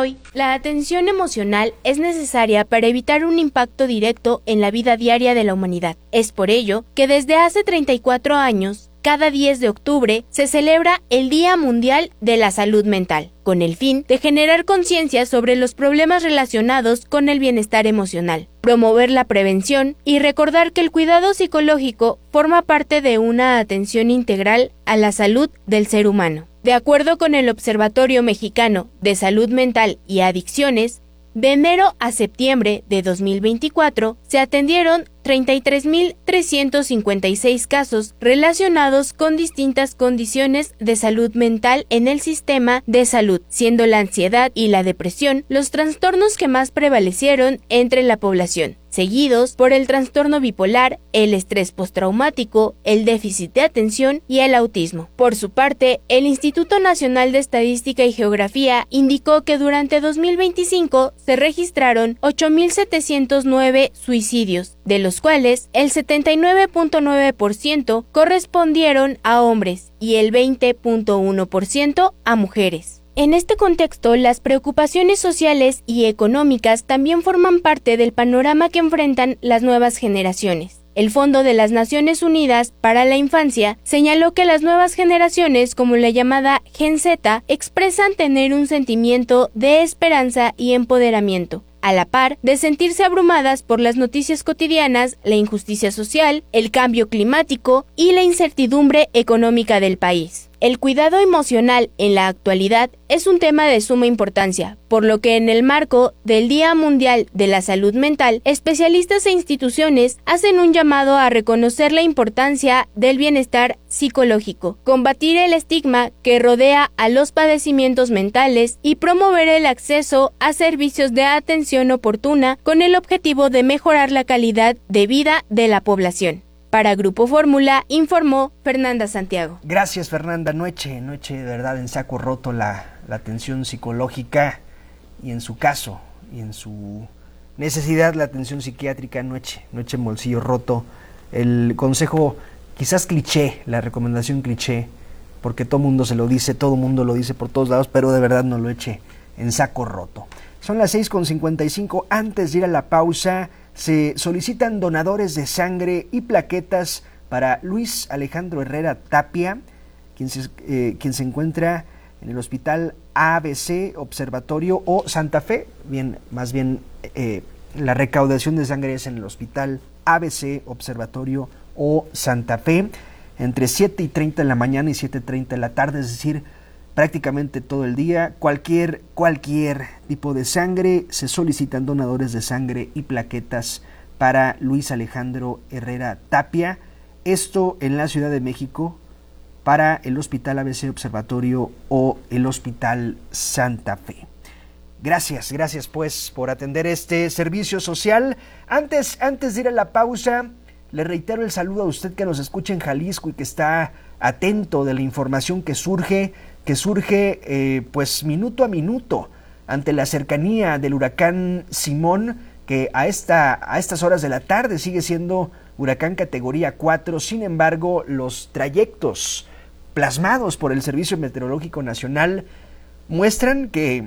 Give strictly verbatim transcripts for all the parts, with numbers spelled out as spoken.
hoy, la atención emocional es necesaria para evitar un impacto directo en la vida diaria de la humanidad. Es por ello que desde hace treinta y cuatro años, cada diez de octubre se celebra el Día Mundial de la Salud Mental, con el fin de generar conciencia sobre los problemas relacionados con el bienestar emocional, promover la prevención y recordar que el cuidado psicológico forma parte de una atención integral a la salud del ser humano. De acuerdo con el Observatorio Mexicano de Salud Mental y Adicciones, de enero a septiembre de dos mil veinticuatro se atendieron treinta y tres mil trescientos cincuenta y seis casos relacionados con distintas condiciones de salud mental en el sistema de salud, siendo la ansiedad y la depresión los trastornos que más prevalecieron entre la población, seguidos por el trastorno bipolar, el estrés postraumático, el déficit de atención y el autismo. Por su parte, el Instituto Nacional de Estadística y Geografía indicó que durante dos mil veinticinco se registraron ocho mil setecientos nueve suicidios, de los cuales el setenta y nueve punto nueve por ciento correspondieron a hombres y el veinte punto uno por ciento a mujeres. En este contexto, las preocupaciones sociales y económicas también forman parte del panorama que enfrentan las nuevas generaciones. El Fondo de las Naciones Unidas para la Infancia señaló que las nuevas generaciones, como la llamada Gen Z, expresan tener un sentimiento de esperanza y empoderamiento, a la par de sentirse abrumadas por las noticias cotidianas, la injusticia social, el cambio climático y la incertidumbre económica del país. El cuidado emocional en la actualidad es un tema de suma importancia, por lo que en el marco del Día Mundial de la Salud Mental, especialistas e instituciones hacen un llamado a reconocer la importancia del bienestar psicológico, combatir el estigma que rodea a los padecimientos mentales y promover el acceso a servicios de atención oportuna con el objetivo de mejorar la calidad de vida de la población. Para Grupo Fórmula, informó Fernanda Santiago. Gracias, Fernanda. Noche, noche de verdad en saco roto la, la atención psicológica y en su caso, y en su necesidad la atención psiquiátrica, noche, noche en bolsillo roto. El consejo quizás cliché, la recomendación cliché, porque todo mundo se lo dice, todo mundo lo dice por todos lados, pero de verdad no lo eche en saco roto. Son las seis con cincuenta y cinco, antes de ir a la pausa, se solicitan donadores de sangre y plaquetas para Luis Alejandro Herrera Tapia, quien se, eh, quien se encuentra en el Hospital A B C Observatorio o Santa Fe, bien, más bien eh, la recaudación de sangre es en el Hospital A B C Observatorio o Santa Fe, entre siete y treinta de la mañana y siete y treinta de la tarde, es decir, prácticamente todo el día. Cualquier, cualquier tipo de sangre, se solicitan donadores de sangre y plaquetas para Luis Alejandro Herrera Tapia. Esto en la Ciudad de México para el Hospital A B C Observatorio o el Hospital Santa Fe. Gracias, gracias pues por atender este servicio social. Antes, antes de ir a la pausa, le reitero el saludo a usted que nos escucha en Jalisco y que está atento de la información que surge, que surge eh, pues minuto a minuto ante la cercanía del huracán Simón, que a, esta, a estas horas de la tarde sigue siendo huracán categoría cuatro. Sin embargo, los trayectos plasmados por el Servicio Meteorológico Nacional muestran que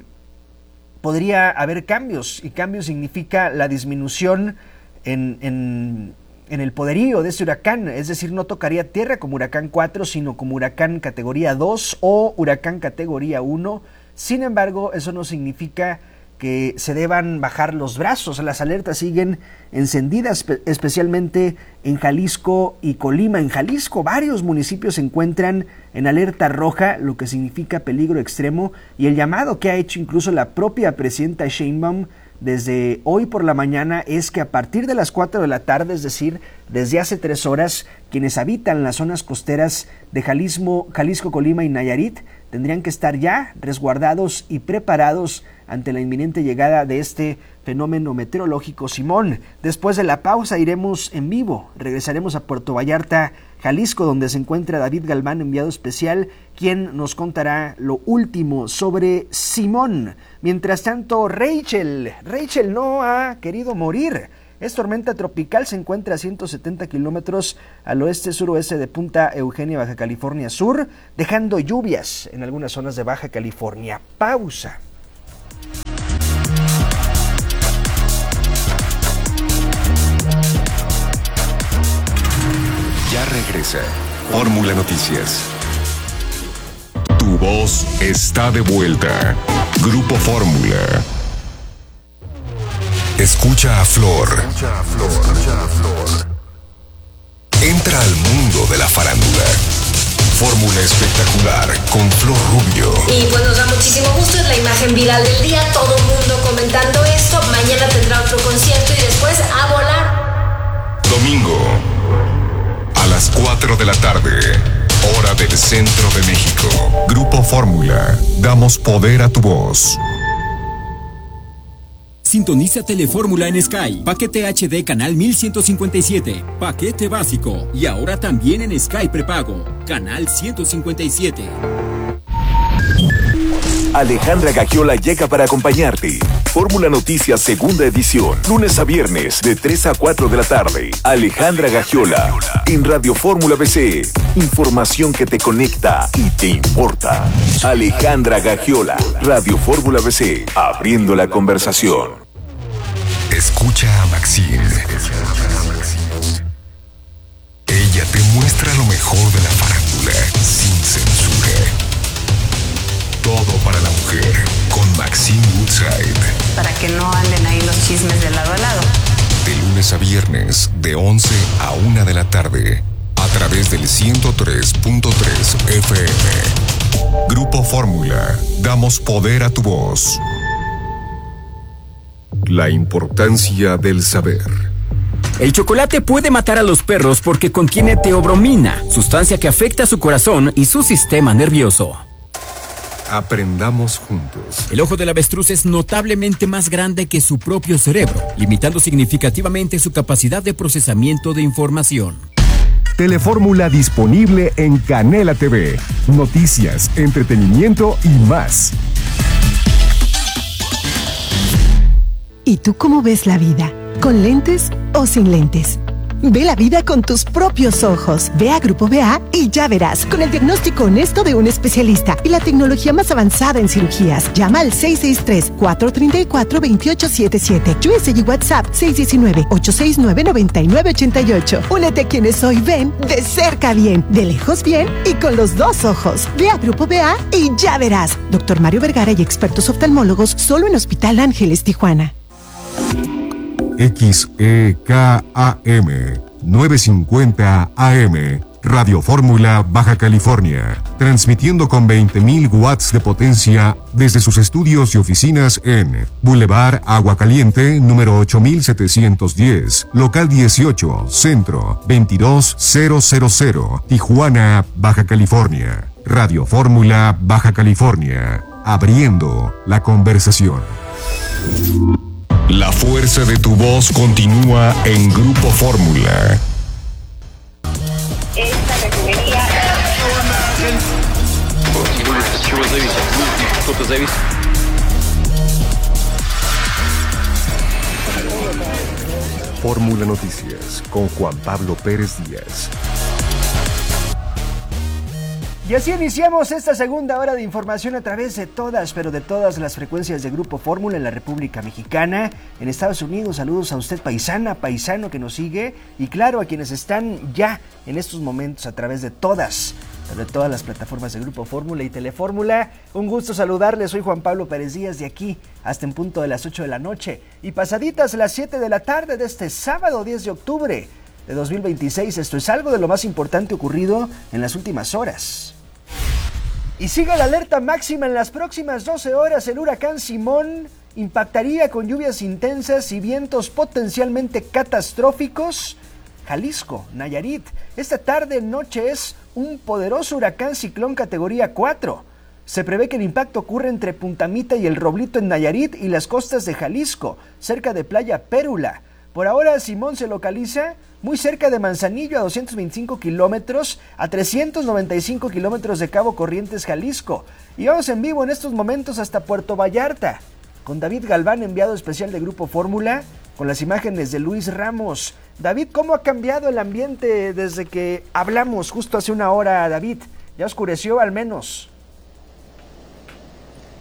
podría haber cambios, y cambio significa la disminución en, en en el poderío de este huracán, es decir, no tocaría tierra como huracán cuatro, sino como huracán categoría dos o huracán categoría uno. Sin embargo, eso no significa que se deban bajar los brazos. Las alertas siguen encendidas, especialmente en Jalisco y Colima. En Jalisco, varios municipios se encuentran en alerta roja, lo que significa peligro extremo, y el llamado que ha hecho incluso la propia presidenta Sheinbaum desde hoy por la mañana es que a partir de las cuatro de la tarde, es decir, desde hace tres horas, quienes habitan las zonas costeras de Jalisco, Jalisco, Colima y Nayarit tendrían que estar ya resguardados y preparados ante la inminente llegada de este fenómeno meteorológico Simón. Después de la pausa iremos en vivo, regresaremos a Puerto Vallarta, Jalisco, donde se encuentra David Galván, enviado especial, quien nos contará lo último sobre Simón. Mientras tanto, Rachel, Rachel no ha querido morir. Es tormenta tropical, se encuentra a ciento setenta kilómetros al oeste-suroeste de Punta Eugenia, Baja California Sur, dejando lluvias en algunas zonas de Baja California. Pausa. cabeza. Fórmula Noticias. Tu voz está de vuelta. Grupo Fórmula. Escucha a Flor. Escucha a Flor. Escucha a Flor. Entra al mundo de la farándula. Fórmula espectacular con Flor Rubio. Y pues nos da muchísimo gusto, es la imagen viral del día, todo el mundo comentando esto. Mañana tendrá otro concierto y después a volar. Domingo, a las cuatro de la tarde, hora del centro de México. Grupo Fórmula, damos poder a tu voz. Sintoniza Telefórmula en Sky. Paquete H D canal mil ciento cincuenta y siete. Paquete básico. Y ahora también en Sky prepago. Canal ciento cincuenta y siete. Alejandra Gagiola llega para acompañarte. Fórmula Noticias segunda edición. Lunes a viernes de tres a cuatro de la tarde. Alejandra Gagiola. En Radio Fórmula B C. Información que te conecta y te importa. Alejandra Gagiola. Radio Fórmula B C. Abriendo la conversación. Escucha a Maxine. Ella te muestra lo mejor de la farándula sin censura. Todo para la mujer con Maxine Woodside. Para que no anden ahí los chismes de lado a lado. De lunes a viernes, de once a una de la tarde, a través del ciento tres punto tres F M. Grupo Fórmula, damos poder a tu voz. La importancia del saber. El chocolate puede matar a los perros porque contiene teobromina, sustancia que afecta su corazón y su sistema nervioso. Aprendamos juntos. El ojo del avestruz es notablemente más grande que su propio cerebro, limitando significativamente su capacidad de procesamiento de información. Telefórmula disponible en Canela T V. Noticias, entretenimiento y más. ¿Y tú cómo ves la vida? ¿Con lentes o sin lentes? Ve la vida con tus propios ojos. Ve a Grupo B A y ya verás, con el diagnóstico honesto de un especialista y la tecnología más avanzada en cirugías. Llama al seis seis tres, cuatro tres cuatro, dos ocho siete siete. U S y WhatsApp seis uno nueve, ocho seis nueve, nueve nueve ocho ocho. Únete a quienes hoy ven de cerca bien, de lejos bien y con los dos ojos. Ve a Grupo B A y ya verás. Doctor Mario Vergara y expertos oftalmólogos solo en Hospital Ángeles, Tijuana. X E K A M novecientos cincuenta A M Radio Fórmula Baja California, transmitiendo con veinte mil watts de potencia desde sus estudios y oficinas en Boulevard Agua Caliente, número ocho mil setecientos diez, local dieciocho, centro veintidós mil, Tijuana, Baja California. Radio Fórmula Baja California, abriendo la conversación. La fuerza de tu voz continúa en Grupo Fórmula. Esta refinería... Fórmula Noticias con Juan Pablo Pérez Díaz. Y así iniciamos esta segunda hora de información a través de todas, pero de todas las frecuencias de Grupo Fórmula en la República Mexicana, en Estados Unidos. Saludos a usted, paisana, paisano que nos sigue, y claro, a quienes están ya en estos momentos a través de todas, de todas las plataformas de Grupo Fórmula y Telefórmula. Un gusto saludarles, soy Juan Pablo Pérez Díaz, de aquí hasta en punto de las ocho de la noche y pasaditas las siete de la tarde de este sábado diez de octubre de dos mil veintiséis. Esto es algo de lo más importante ocurrido en las últimas horas. Y sigue la alerta máxima en las próximas doce horas. El huracán Simón impactaría con lluvias intensas y vientos potencialmente catastróficos Jalisco, Nayarit. Esta tarde noche es un poderoso huracán ciclón categoría cuatro. Se prevé que el impacto ocurra entre Punta Mita y El Roblito en Nayarit y las costas de Jalisco, cerca de Playa Pérula. Por ahora Simón se localiza muy cerca de Manzanillo, a doscientos veinticinco kilómetros, a trescientos noventa y cinco kilómetros de Cabo Corrientes, Jalisco. Y vamos en vivo en estos momentos hasta Puerto Vallarta, con David Galván, enviado especial de Grupo Fórmula, con las imágenes de Luis Ramos. David, ¿cómo ha cambiado el ambiente desde que hablamos justo hace una hora, David? Ya oscureció al menos.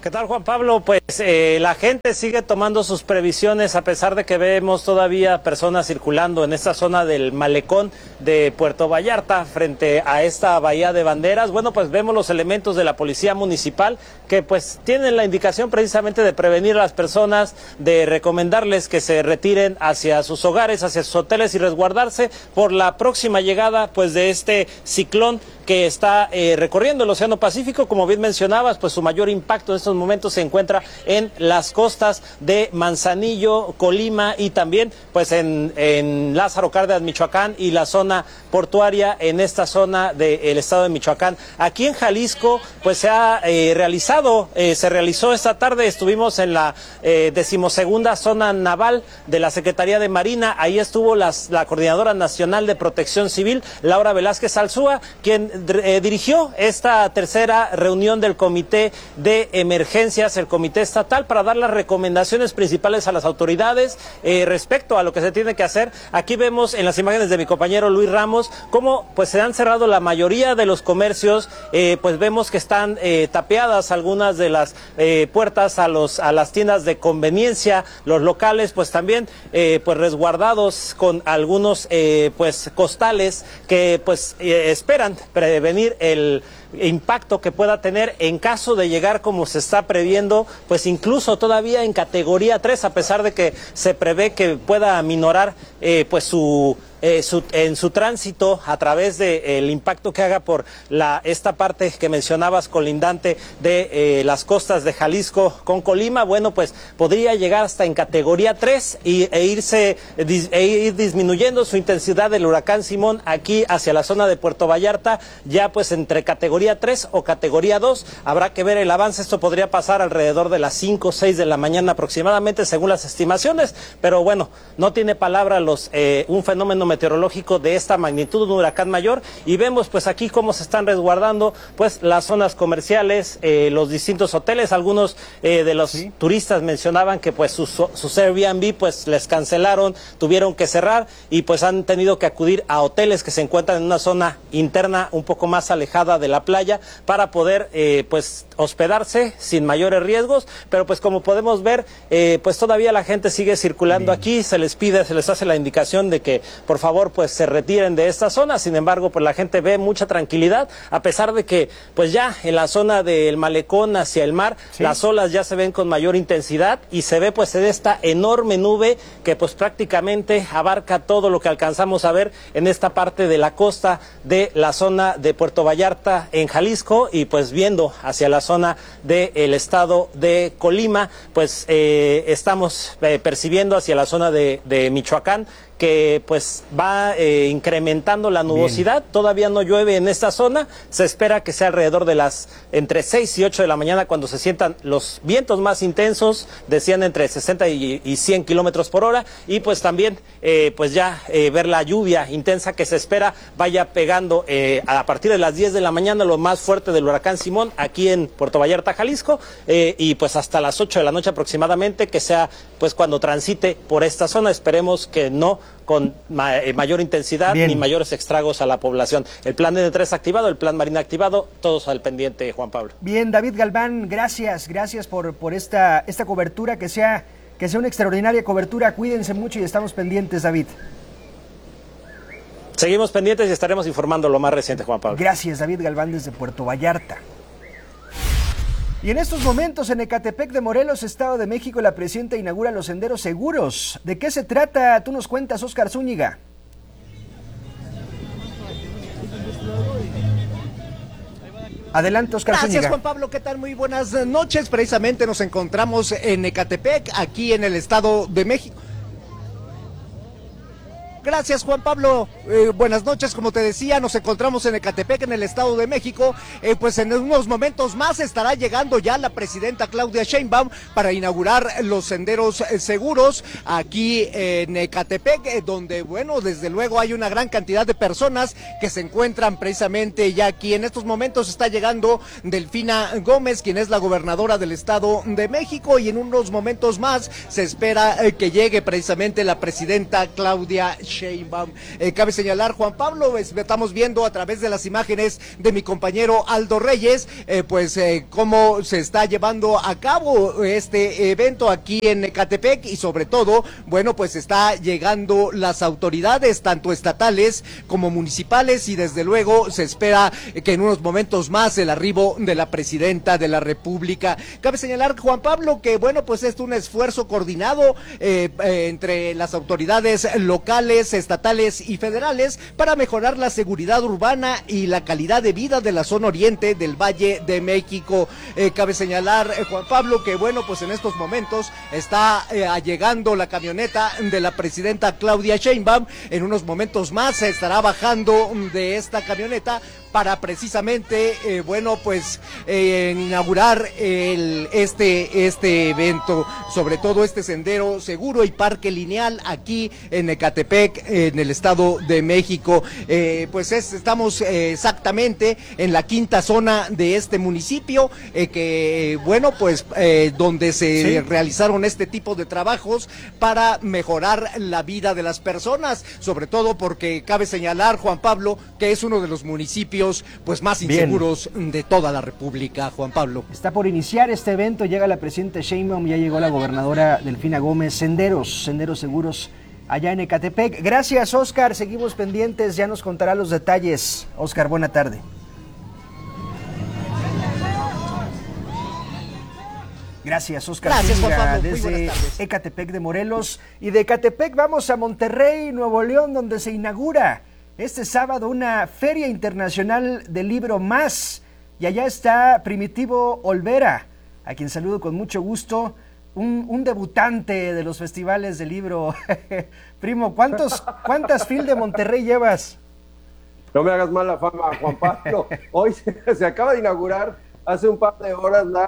¿Qué tal, Juan Pablo? Pues eh, la gente sigue tomando sus previsiones a pesar de que vemos todavía personas circulando en esta zona del malecón de Puerto Vallarta frente a esta bahía de banderas. Bueno, pues vemos los elementos de la policía municipal que pues tienen la indicación precisamente de prevenir a las personas, de recomendarles que se retiren hacia sus hogares, hacia sus hoteles y resguardarse por la próxima llegada pues de este ciclón que está eh, recorriendo el Océano Pacífico. Como bien mencionabas, pues su mayor impacto en estos momentos se encuentra en las costas de Manzanillo, Colima y también pues en, en Lázaro Cárdenas, Michoacán y la zona portuaria en esta zona del estado de Michoacán. Aquí en Jalisco pues se ha eh, realizado, eh, se realizó esta tarde, estuvimos en la eh, decimosegunda zona naval de la Secretaría de Marina. Ahí estuvo las, la Coordinadora Nacional de Protección Civil, Laura Velázquez Alzúa, quien Eh, dirigió esta tercera reunión del Comité de Emergencias, el Comité Estatal, para dar las recomendaciones principales a las autoridades eh, respecto a lo que se tiene que hacer. Aquí vemos en las imágenes de mi compañero Luis Ramos cómo pues se han cerrado la mayoría de los comercios, eh, pues vemos que están eh, tapiadas algunas de las eh, puertas a los a las tiendas de conveniencia, los locales pues también eh, pues resguardados con algunos eh, pues costales que pues eh, esperan prevenir el impacto que pueda tener en caso de llegar como se está previendo, pues incluso todavía en categoría tres, a pesar de que se prevé que pueda aminorar eh, pues su Eh, su, en su tránsito a través del de, impacto que haga por la esta parte que mencionabas colindante de eh, las costas de Jalisco con Colima. Bueno, pues podría llegar hasta en categoría tres y, e irse dis, e ir disminuyendo su intensidad del huracán Simón aquí hacia la zona de Puerto Vallarta, ya pues entre categoría tres o categoría dos. Habrá que ver el avance. Esto podría pasar alrededor de las cinco o seis de la mañana aproximadamente, según las estimaciones, pero bueno, no tiene palabra los eh, un fenómeno meteorológico de esta magnitud, un huracán mayor, y vemos pues aquí cómo se están resguardando pues las zonas comerciales, eh, los distintos hoteles. Algunos eh, de los ¿Sí? turistas mencionaban que pues sus, sus Airbnb pues les cancelaron, tuvieron que cerrar y pues han tenido que acudir a hoteles que se encuentran en una zona interna un poco más alejada de la playa para poder eh, pues hospedarse sin mayores riesgos, pero pues como podemos ver eh, pues todavía la gente sigue circulando Bien. aquí, se les pide, se les hace la indicación de que por favor pues se retiren de esta zona. Sin embargo pues la gente ve mucha tranquilidad, a pesar de que pues ya en la zona del malecón hacia el mar ¿Sí? las olas ya se ven con mayor intensidad y se ve pues en esta enorme nube que pues prácticamente abarca todo lo que alcanzamos a ver en esta parte de la costa de la zona de Puerto Vallarta en Jalisco, y pues viendo hacia la zona del estado de Colima pues eh, estamos eh, percibiendo hacia la zona de, de Michoacán que pues va eh, incrementando la nubosidad. Bien. Todavía no llueve en esta zona, se espera que sea alrededor de las entre seis y ocho de la mañana cuando se sientan los vientos más intensos, decían entre sesenta y cien kilómetros por hora, y pues también eh, pues ya eh, ver la lluvia intensa que se espera vaya pegando eh, a partir de las diez de la mañana, lo más fuerte del huracán Simón aquí en Puerto Vallarta, Jalisco, eh, y pues hasta las ocho de la noche aproximadamente, que sea pues cuando transite por esta zona. Esperemos que no con ma eh, mayor intensidad Bien. ni mayores estragos a la población. El plan N tres activado, el plan Marina activado, todos al pendiente, Juan Pablo. Bien, David Galván, gracias, gracias por, por esta, esta cobertura, que sea, que sea una extraordinaria cobertura. Cuídense mucho y estamos pendientes, David. Seguimos pendientes y estaremos informando lo más reciente, Juan Pablo. Gracias, David Galván, desde Puerto Vallarta. Y en estos momentos en Ecatepec de Morelos, Estado de México, la presidenta inaugura los senderos seguros. ¿De qué se trata? Tú nos cuentas, Óscar Zúñiga. Adelante, Óscar Zúñiga. Gracias, Juan Pablo. ¿Qué tal? Muy buenas noches. Precisamente nos encontramos en Ecatepec, aquí en el Estado de México. Gracias, Juan Pablo. Eh, buenas noches. Como te decía, nos encontramos en Ecatepec, en el Estado de México. Eh, pues en unos momentos más estará llegando ya la presidenta Claudia Sheinbaum para inaugurar los senderos eh, seguros aquí en Ecatepec, eh, donde, bueno, desde luego hay una gran cantidad de personas que se encuentran precisamente ya aquí. En estos momentos está llegando Delfina Gómez, quien es la gobernadora del Estado de México, y en unos momentos más se espera eh, que llegue precisamente la presidenta Claudia Sheinbaum. Sheinbaum. Eh, cabe señalar, Juan Pablo, estamos viendo a través de las imágenes de mi compañero Aldo Reyes, eh, pues eh, cómo se está llevando a cabo este evento aquí en Ecatepec y sobre todo, bueno, pues está llegando las autoridades, tanto estatales como municipales, y desde luego se espera que en unos momentos más el arribo de la presidenta de la República. Cabe señalar, Juan Pablo, que bueno, pues es un esfuerzo coordinado eh, eh, entre las autoridades locales, estatales y federales para mejorar la seguridad urbana y la calidad de vida de la zona oriente del Valle de México. Eh, cabe señalar, eh, Juan Pablo, que bueno, pues en estos momentos está eh, llegando la camioneta de la presidenta Claudia Sheinbaum. En unos momentos más se estará bajando de esta camioneta para precisamente, eh, bueno, pues eh, inaugurar el, este, este evento, sobre todo este sendero seguro y parque lineal aquí en Ecatepec, en el Estado de México. Eh, pues es, estamos eh, exactamente en la quinta zona de este municipio, eh, que bueno, pues eh, donde se sí. realizaron este tipo de trabajos para mejorar la vida de las personas, sobre todo porque cabe señalar, Juan Pablo, que es uno de los municipios pues más inseguros Bien. de toda la República, Juan Pablo. Está por iniciar este evento, llega la presidenta Sheinbaum, ya llegó la gobernadora Delfina Gómez. Senderos, senderos seguros allá en Ecatepec. Gracias, Oscar, seguimos pendientes, ya nos contará los detalles. Oscar, buena tarde. Gracias, Oscar. Gracias, Zúñiga, Juan Pablo. desde Ecatepec de Morelos. Y de Ecatepec vamos a Monterrey, Nuevo León, donde se inaugura este sábado una Feria Internacional del Libro Más, y allá está Primitivo Olvera, a quien saludo con mucho gusto, un, un debutante de los festivales de libro. Primo, ¿cuántos, ¿cuántas fil de Monterrey llevas? No me hagas mala fama, Juan Pablo. Hoy se, se acaba de inaugurar hace un par de horas la,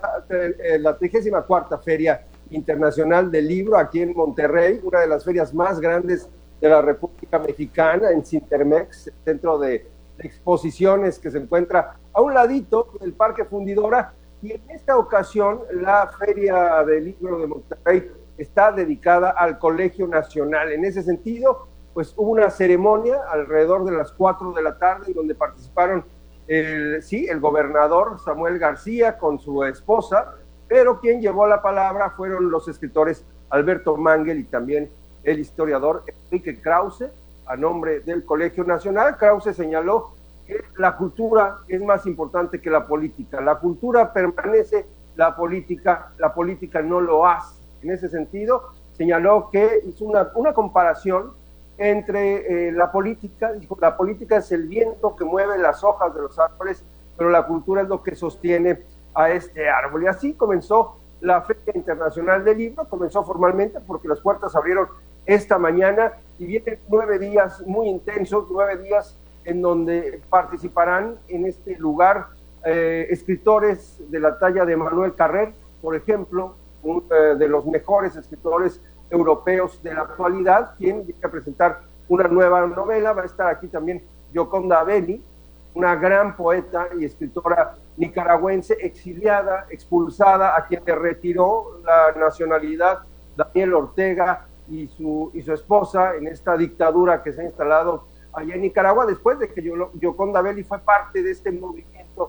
la trigésima cuarta Feria Internacional del Libro aquí en Monterrey, una de las ferias más grandes de la República Mexicana, en Cintermex, centro de, de exposiciones que se encuentra a un ladito del Parque Fundidora, y en esta ocasión la Feria del Libro de Monterrey está dedicada al Colegio Nacional. En ese sentido, pues hubo una ceremonia alrededor de las cuatro de la tarde, donde participaron el, sí, el gobernador Samuel García con su esposa, pero quien llevó la palabra fueron los escritores Alberto Mangel y también el historiador Enrique Krause, a nombre del Colegio Nacional. Krause señaló que la cultura es más importante que la política. La cultura permanece, la política, la política no lo hace. En ese sentido, señaló que hizo una, una comparación entre eh, la política, dijo, la política es el viento que mueve las hojas de los árboles, pero la cultura es lo que sostiene a este árbol. Y así comenzó la Feria Internacional del Libro, comenzó formalmente porque las puertas abrieron esta mañana y vienen nueve días muy intensos, nueve días en donde participarán en este lugar eh, escritores de la talla de Manuel Carrer, por ejemplo, uno eh, de los mejores escritores europeos de la actualidad, quien viene a presentar una nueva novela. Va a estar aquí también Gioconda Belli, una gran poeta y escritora nicaragüense, exiliada, expulsada, a quien le retiró la nacionalidad Daniel Ortega y su, y su esposa en esta dictadura que se ha instalado allá en Nicaragua, después de que Gioconda Belli fue parte de este movimiento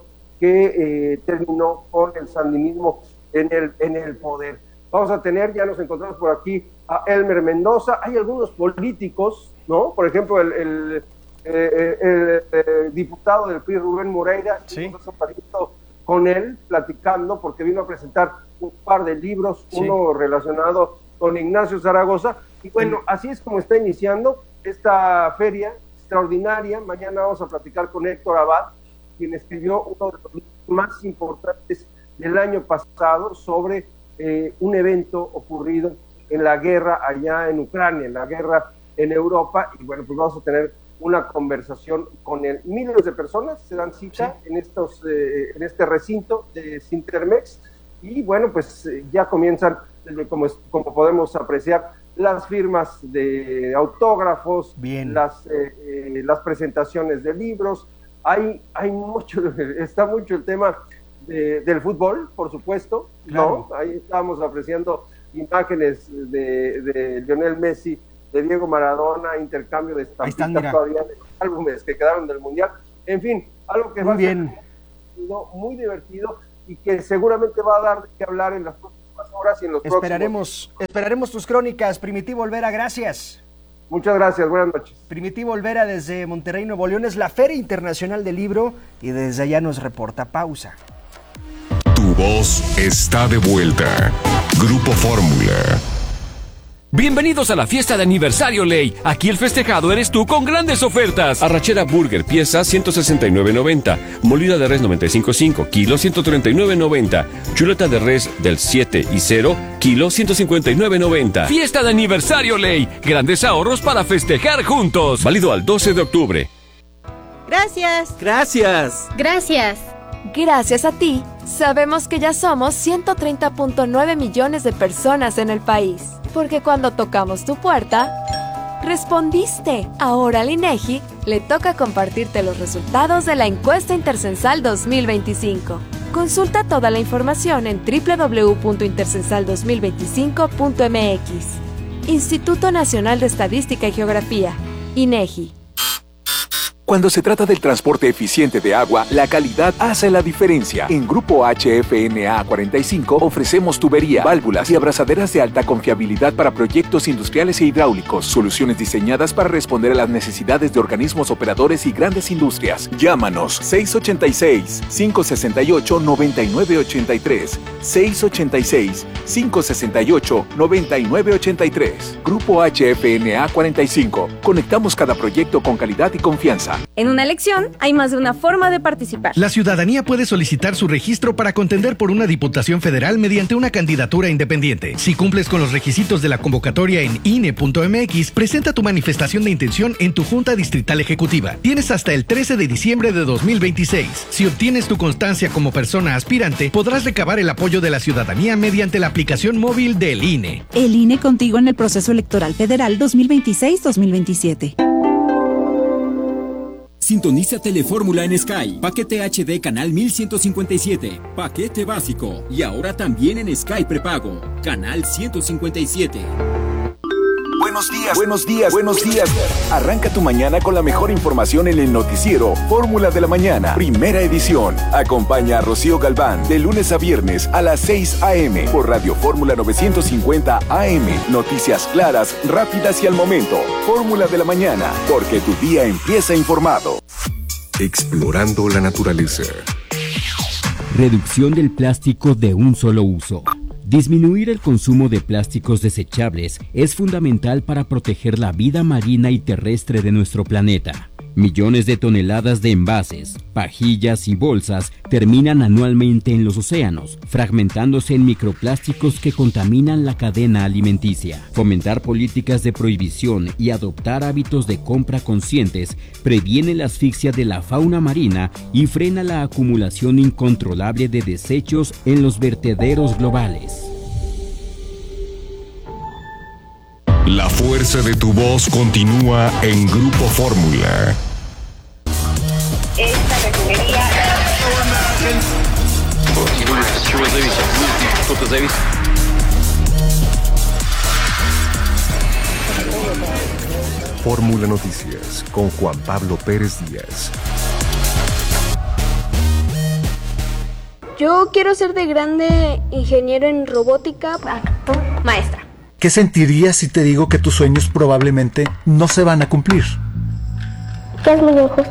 que eh, terminó con el sandinismo en el, en el poder. Vamos a tener, ya nos encontramos por aquí, a Elmer Mendoza. Hay algunos políticos, ¿no? Por ejemplo, el, el, eh, el, el diputado del P R I, Rubén Moreira, sí, con él, platicando, porque vino a presentar un par de libros, sí, uno relacionado con Ignacio Zaragoza, y bueno, así es como está iniciando esta feria extraordinaria. Mañana vamos a platicar con Héctor Abad, quien escribió uno de los libros más importantes del año pasado sobre eh, un evento ocurrido en la guerra allá en Ucrania, en la guerra en Europa, y bueno, pues vamos a tener una conversación con él. Miles de personas se dan cita, sí, en, estos, eh, en este recinto de Cintermex, y bueno, pues eh, ya comienzan, como, como podemos apreciar, las firmas de autógrafos, Bien. las eh, eh, las presentaciones de libros. Hay, hay mucho, está mucho el tema de, del fútbol, por supuesto, claro, ¿no? Ahí estamos apreciando imágenes de, de Lionel Messi de Diego Maradona, intercambio de estampitas todavía de los álbumes que quedaron del Mundial. En fin, algo que muy va bien. a ser muy divertido y que seguramente va a dar de qué hablar en las próximas horas y en los esperaremos, próximos... Esperaremos tus crónicas, Primitivo Olvera, gracias. Muchas gracias, buenas noches. Primitivo Olvera desde Monterrey, Nuevo León, es la Feria Internacional del Libro y desde allá nos reporta. Pausa. Tu voz está de vuelta. Grupo Fórmula. Bienvenidos a la fiesta de aniversario Ley. Aquí el festejado eres tú con grandes ofertas. Arrachera Burger, pieza ciento sesenta y nueve noventa. Molida de res noventa y cinco punto cinco, kilo ciento treinta y nueve noventa. Chuleta de res del siete y cero, kilo ciento cincuenta y nueve noventa. Fiesta de aniversario Ley. Grandes ahorros para festejar juntos. Válido al doce de octubre. Gracias. Gracias. Gracias. Gracias a ti, sabemos que ya somos ciento treinta punto nueve millones de personas en el país. Porque cuando tocamos tu puerta, respondiste. Ahora al INEGI le toca compartirte los resultados de la encuesta Intercensal dos mil veinticinco. Consulta toda la información en doble u doble u doble u punto intercensal dos mil veinticinco punto m x. Instituto Nacional de Estadística y Geografía, INEGI. Cuando se trata del transporte eficiente de agua, la calidad hace la diferencia. En Grupo H F N A cuarenta y cinco ofrecemos tubería, válvulas y abrazaderas de alta confiabilidad para proyectos industriales e hidráulicos. Soluciones diseñadas para responder a las necesidades de organismos operadores y grandes industrias. Llámanos seis ocho seis, cinco seis ocho, nueve nueve ocho tres, seis ocho seis, cinco seis ocho, nueve nueve ocho tres. Grupo H F N A cuarenta y cinco. Conectamos cada proyecto con calidad y confianza. En una elección hay más de una forma de participar. La ciudadanía puede solicitar su registro para contender por una diputación federal mediante una candidatura independiente. Si cumples con los requisitos de la convocatoria en I N E punto m x, presenta tu manifestación de intención en tu Junta Distrital Ejecutiva. Tienes hasta el trece de diciembre de dos mil veintiséis. Si obtienes tu constancia como persona aspirante, podrás recabar el apoyo de la ciudadanía mediante la aplicación móvil del I N E. El I N E contigo en el proceso electoral federal dos mil veintiséis dos mil veintisiete. Sintoniza Telefórmula en Sky. Paquete H D canal mil ciento cincuenta y siete. Paquete básico. Y ahora también en Sky prepago. Canal ciento cincuenta y siete. Buenos días, buenos días, buenos días. Arranca tu mañana con la mejor información en el noticiero Fórmula de la Mañana, primera edición. Acompaña a Rocío Galván de lunes a viernes a las seis a eme por Radio Fórmula novecientos cincuenta A M. Noticias claras, rápidas y al momento. Fórmula de la Mañana, porque tu día empieza informado. Explorando la naturaleza. Reducción del plástico de un solo uso. Disminuir el consumo de plásticos desechables es fundamental para proteger la vida marina y terrestre de nuestro planeta. Millones de toneladas de envases, pajillas y bolsas terminan anualmente en los océanos, fragmentándose en microplásticos que contaminan la cadena alimenticia. Fomentar políticas de prohibición y adoptar hábitos de compra conscientes previene la asfixia de la fauna marina y frena la acumulación incontrolable de desechos en los vertederos globales. La fuerza de tu voz continúa en Grupo Fórmula. Esta refinería... Fórmula Noticias con Juan Pablo Pérez Díaz. Yo quiero ser de grande ingeniero en robótica, actor, maestra. ¿Qué sentirías si te digo que tus sueños probablemente no se van a cumplir? ¿Qué es muy injusto?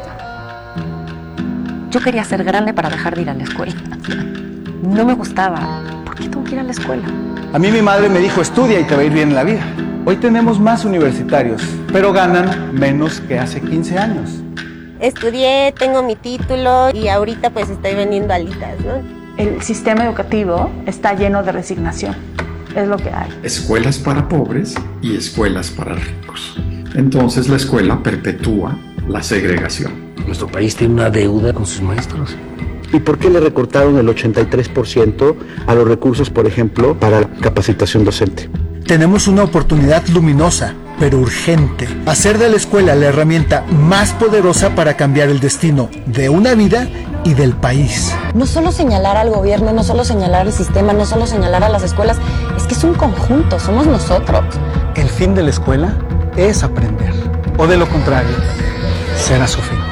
Yo quería ser grande para dejar de ir a la escuela. No me gustaba. ¿Por qué tengo que ir a la escuela? A mí mi madre me dijo, estudia y te va a ir bien en la vida. Hoy tenemos más universitarios, pero ganan menos que hace quince años. Estudié, tengo mi título y ahorita pues estoy vendiendo alitas, ¿no? El sistema educativo está lleno de resignación. Es lo que hay. Escuelas para pobres y escuelas para ricos. Entonces la escuela perpetúa la segregación. Nuestro país tiene una deuda con sus maestros. ¿Y por qué le recortaron el ochenta y tres por ciento a los recursos, por ejemplo, para la capacitación docente? Tenemos una oportunidad luminosa, pero urgente. Hacer de la escuela la herramienta más poderosa para cambiar el destino de una vida y del país. No solo señalar al gobierno, no solo señalar al sistema, no solo señalar a las escuelas, es que es un conjunto, somos nosotros. El fin de la escuela es aprender, o de lo contrario, será su fin.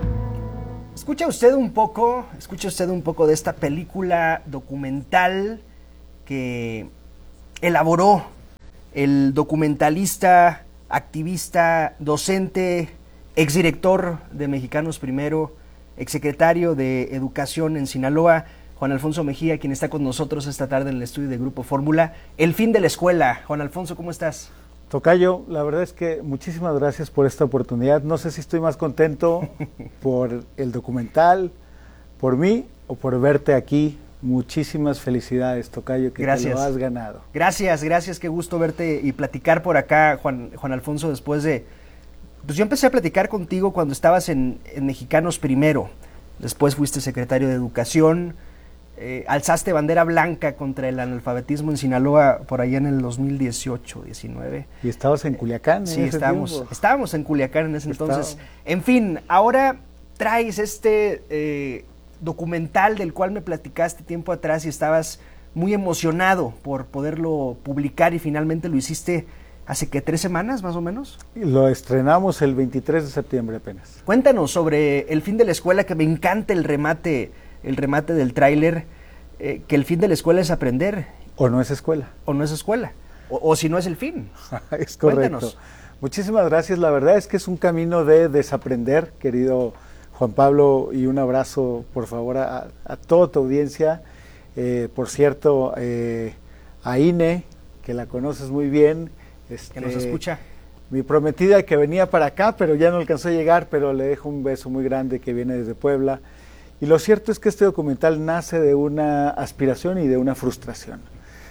Escucha usted un poco, escucha usted un poco de esta película documental que elaboró el documentalista, activista, docente, exdirector de Mexicanos Primero, exsecretario de Educación en Sinaloa, Juan Alfonso Mejía, quien está con nosotros esta tarde en el estudio de Grupo Fórmula. El fin de la escuela. Juan Alfonso, ¿cómo estás? Tocayo, la verdad es que muchísimas gracias por esta oportunidad. No sé si estoy más contento por el documental, por mí o por verte aquí. Muchísimas felicidades, Tocayo, que gracias. Te lo has ganado. Gracias, gracias, qué gusto verte y platicar por acá, Juan, Juan Alfonso, después de... Pues yo empecé a platicar contigo cuando estabas en, en Mexicanos Primero, después fuiste secretario de Educación, eh, alzaste bandera blanca contra el analfabetismo en Sinaloa por allá en el dos mil dieciocho, diecinueve. Y estabas en Culiacán, ¿eh? Sí, estábamos, estábamos en Culiacán en ese Estaba. entonces. En fin, ahora traes este eh, documental del cual me platicaste tiempo atrás y estabas muy emocionado por poderlo publicar y finalmente lo hiciste hace que tres semanas más o menos. Lo estrenamos el veintitrés de septiembre apenas. Cuéntanos sobre el fin de la escuela, que me encanta el remate, el remate del tráiler, eh, que el fin de la escuela es aprender. O no es escuela. O no es escuela. O, o si no es el fin. Es correcto. Cuéntanos. Muchísimas gracias. La verdad es que es un camino de desaprender, querido Juan Pablo, y un abrazo, por favor, a, a toda tu audiencia. Eh, por cierto, eh, a Ine, que la conoces muy bien. Este, que nos escucha. Mi prometida que venía para acá, pero ya no alcanzó a llegar, pero le dejo un beso muy grande que viene desde Puebla. Y lo cierto es que este documental nace de una aspiración y de una frustración.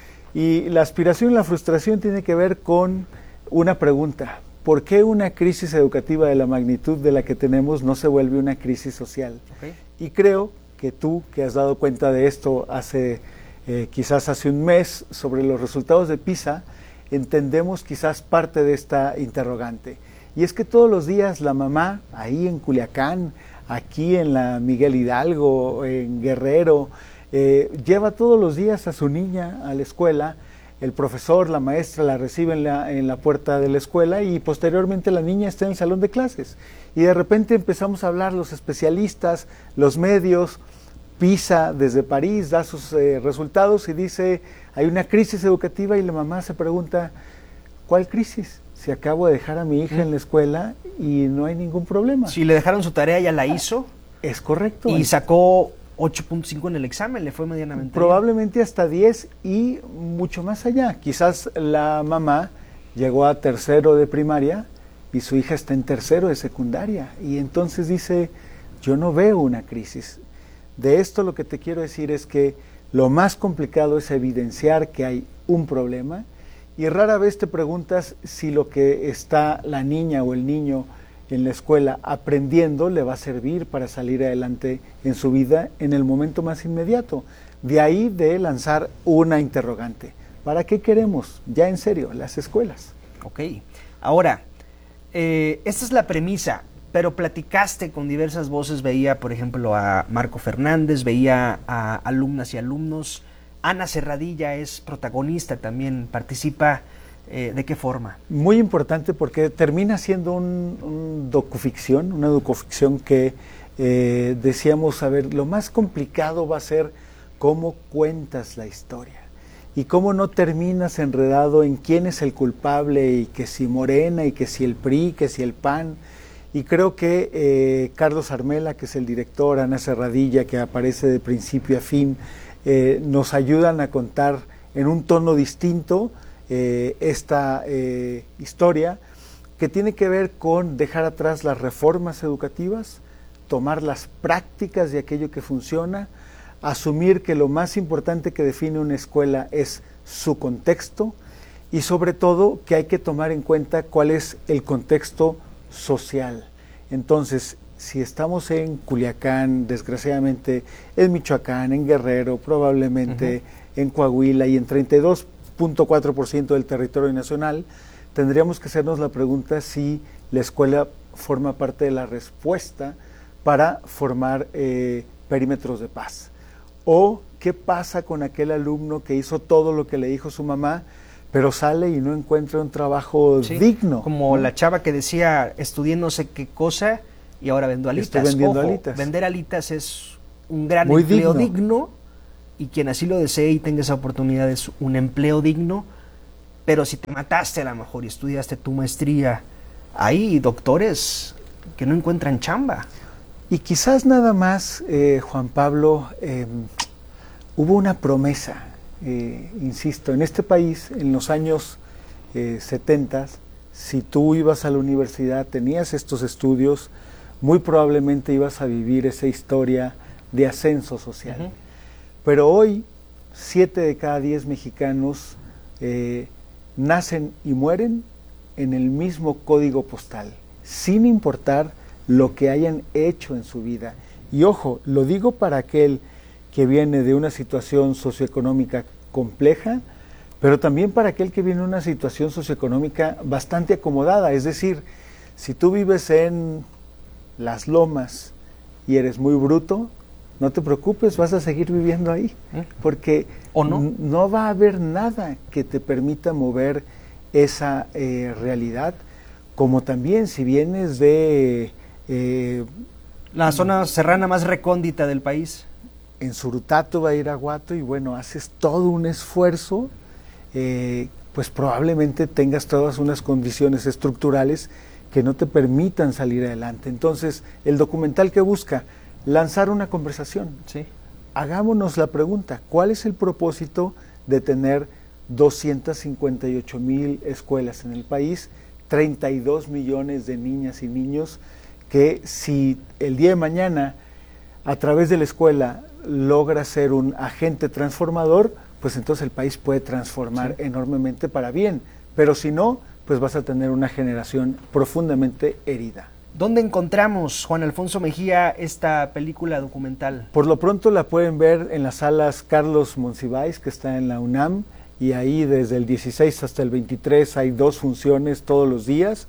Y la aspiración y la frustración tiene que ver con una pregunta. ¿Por qué una crisis educativa de la magnitud de la que tenemos no se vuelve una crisis social? Okay. Y creo que tú, que has dado cuenta de esto hace eh, quizás hace un mes sobre los resultados de PISA, entendemos quizás parte de esta interrogante. Y es que todos los días la mamá, ahí en Culiacán, aquí en la Miguel Hidalgo, en Guerrero, eh, lleva todos los días a su niña a la escuela, el profesor, la maestra la recibe en la, en la puerta de la escuela y posteriormente la niña está en el salón de clases. Y de repente empezamos a hablar los especialistas, los medios. PISA desde París da sus eh, resultados y dice, hay una crisis educativa, y la mamá se pregunta, ¿cuál crisis? Si acabo de dejar a mi hija mm. en la escuela y no hay ningún problema. Si le dejaron su tarea, ya la hizo. Es correcto. Y sacó ocho punto cinco en el examen, le fue medianamente Probablemente bien. Hasta diez y mucho más allá. Quizás la mamá llegó a tercero de primaria y su hija está en tercero de secundaria. Y entonces dice, yo no veo una crisis. De esto lo que te quiero decir es que lo más complicado es evidenciar que hay un problema, y rara vez te preguntas si lo que está la niña o el niño en la escuela aprendiendo le va a servir para salir adelante en su vida en el momento más inmediato. De ahí de lanzar una interrogante. ¿Para qué queremos, ya en serio, las escuelas? Ok, ahora, eh, esta es la premisa. Pero platicaste con diversas voces, veía por ejemplo a Marco Fernández, veía a alumnas y alumnos, Ana Serradilla es protagonista también, participa, eh, ¿de qué forma? Muy importante porque termina siendo un, un docuficción, una docuficción que eh, decíamos, a ver, lo más complicado va a ser cómo cuentas la historia y cómo no terminas enredado en quién es el culpable y que si Morena y que si el P R I, que si el P A N. Y creo que eh, Carlos Armela, que es el director, Ana Serradilla, que aparece de principio a fin, eh, nos ayudan a contar en un tono distinto eh, esta eh, historia, que tiene que ver con dejar atrás las reformas educativas, tomar las prácticas de aquello que funciona, asumir que lo más importante que define una escuela es su contexto, y sobre todo que hay que tomar en cuenta cuál es el contexto social. Entonces, si estamos en Culiacán, desgraciadamente en Michoacán, en Guerrero, probablemente uh-huh. en Coahuila y en treinta y dos punto cuatro por ciento del territorio nacional, tendríamos que hacernos la pregunta si la escuela forma parte de la respuesta para formar eh, perímetros de paz. O qué pasa con aquel alumno que hizo todo lo que le dijo su mamá, pero sale y no encuentra un trabajo Sí, digno. Como ¿no? la chava que decía, estudié no sé qué cosa y ahora vendo alitas. Estoy vendiendo Ojo, alitas. Vender alitas es un gran Muy empleo digno. digno. y quien así lo desee y tenga esa oportunidad es un empleo digno, pero si te mataste a lo mejor y estudiaste tu maestría, hay doctores que no encuentran chamba. Y quizás nada más, eh, Juan Pablo, eh, hubo una promesa, eh, insisto, en este país, en los años eh, setenta, si tú ibas a la universidad, tenías estos estudios, muy probablemente ibas a vivir esa historia de ascenso social. Uh-huh. Pero hoy, siete de cada diez mexicanos eh, nacen y mueren en el mismo código postal, sin importar lo que hayan hecho en su vida. Y ojo, lo digo para aquel que viene de una situación socioeconómica compleja, pero también para aquel que viene de una situación socioeconómica bastante acomodada. Es decir, si tú vives en Las Lomas y eres muy bruto, no te preocupes, vas a seguir viviendo ahí, porque ¿O no? no va a haber nada que te permita mover esa eh, realidad, como también si vienes de eh, la zona serrana más recóndita del país, en Surutato, Badiraguato, y bueno, haces todo un esfuerzo, eh, pues probablemente tengas todas unas condiciones estructurales que no te permitan salir adelante. Entonces, el documental que busca lanzar una conversación. Sí. Hagámonos la pregunta, ¿cuál es el propósito de tener doscientas cincuenta y ocho mil escuelas en el país, treinta y dos millones de niñas y niños, que si el día de mañana a través de la escuela logra ser un agente transformador, pues entonces el país puede transformar sí. enormemente para bien, pero si no, pues vas a tener una generación profundamente herida. ¿Dónde encontramos, Juan Alfonso Mejía, esta película documental? Por lo pronto la pueden ver en las salas Carlos Monsiváis, que está en la UNAM, y ahí desde el dieciséis hasta el veintitrés hay dos funciones todos los días,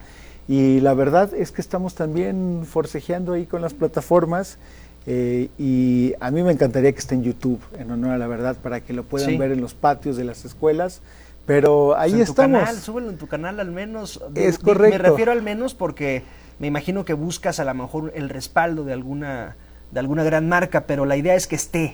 y la verdad es que estamos también forcejeando ahí con las plataformas, eh, y a mí me encantaría que esté en YouTube, en honor a la verdad, para que lo puedan sí. ver en los patios de las escuelas, pero ahí pues en estamos. Tu canal, súbelo en tu canal al menos. Es correcto. Me refiero al menos porque me imagino que buscas a lo mejor el respaldo de alguna, de alguna gran marca, pero la idea es que esté.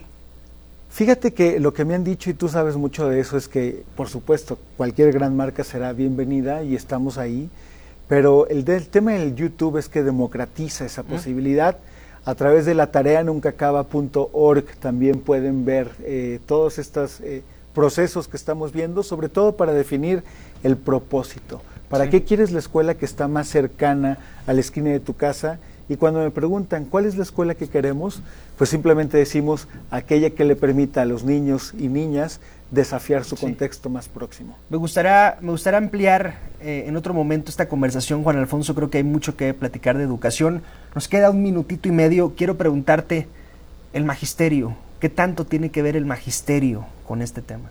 Fíjate que lo que me han dicho, y tú sabes mucho de eso, es que, por supuesto, cualquier gran marca será bienvenida y estamos ahí, pero el, del, el tema del YouTube es que democratiza esa ¿Mm? posibilidad. A través de la tarea nunca acaba punto org también pueden ver eh, todos estos eh, procesos que estamos viendo, sobre todo para definir el propósito. ¿Para sí. qué quieres la escuela que está más cercana a la esquina de tu casa? Y cuando me preguntan cuál es la escuela que queremos, pues simplemente decimos aquella que le permita a los niños y niñas desafiar su sí. contexto más próximo. Me gustaría, me gustaría ampliar eh, en otro momento esta conversación, Juan Alfonso. Creo que hay mucho que platicar de educación. Nos queda un minutito y medio. Quiero preguntarte, el magisterio, ¿qué tanto tiene que ver el magisterio con este tema?